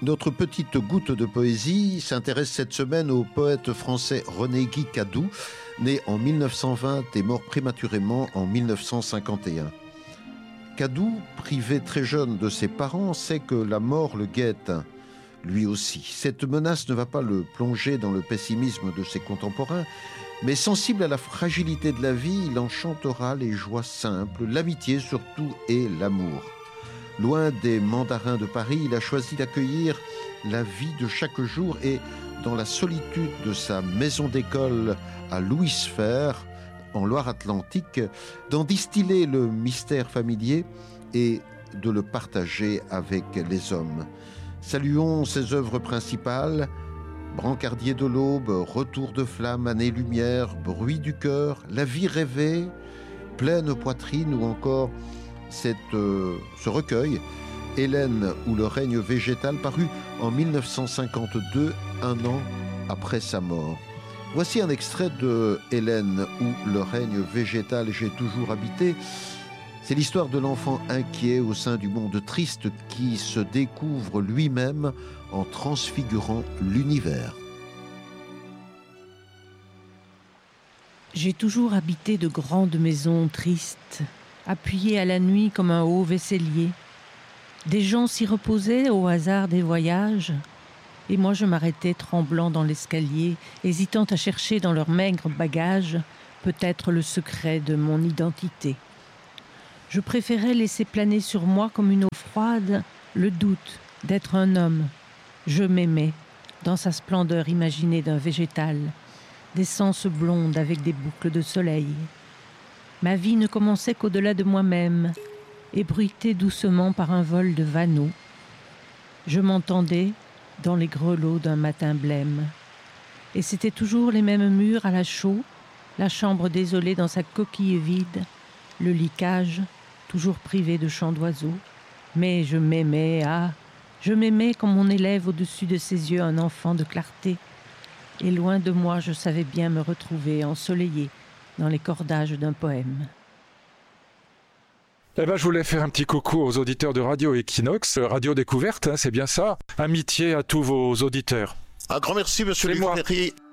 Notre petite goutte de poésie s'intéresse cette semaine au poète français René-Guy Cadoux, né en 1920 et mort prématurément en 1951. Cadoux, privé très jeune de ses parents, sait que la mort le guette, lui aussi. Cette menace ne va pas le plonger dans le pessimisme de ses contemporains, mais sensible à la fragilité de la vie, il en chantera les joies simples, l'amitié surtout et l'amour. Loin des mandarins de Paris, il a choisi d'accueillir la vie de chaque jour et, dans la solitude de sa maison d'école à Louis-Fer, en Loire-Atlantique, d'en distiller le mystère familier et de le partager avec les hommes. Saluons ses œuvres principales: Brancardier de l'aube, Retour de flamme, Année-lumière, Bruit du cœur, La vie rêvée, Pleine poitrine ou encore ce recueil, Hélène ou le règne végétal, paru en 1952, un an après sa mort. Voici un extrait de Hélène ou le règne végétal, j'ai toujours habité. C'est l'histoire de l'enfant inquiet au sein du monde triste qui se découvre lui-même en transfigurant l'univers. J'ai toujours habité de grandes maisons tristes, appuyées à la nuit comme un haut vaisselier. Des gens s'y reposaient au hasard des voyages, et moi je m'arrêtais tremblant dans l'escalier, hésitant à chercher dans leurs maigres bagages peut-être le secret de mon identité. Je préférais laisser planer sur moi comme une eau froide le doute d'être un homme. Je m'aimais, dans sa splendeur imaginée d'un végétal, d'essence blonde avec des boucles de soleil. Ma vie ne commençait qu'au-delà de moi-même, ébruitée doucement par un vol de vanneaux. Je m'entendais dans les grelots d'un matin blême. Et c'étaient toujours les mêmes murs à la chaux, la chambre désolée dans sa coquille vide, le lit cage, toujours privé de chants d'oiseaux. Mais je m'aimais, je m'aimais comme on élève au-dessus de ses yeux un enfant de clarté. Et loin de moi, je savais bien me retrouver ensoleillée dans les cordages d'un poème. Eh ben, je voulais faire un petit coucou aux auditeurs de Radio Equinox, Radio Découverte, hein, c'est bien ça. Amitié à tous vos auditeurs. Un grand merci, monsieur Luc Ferry.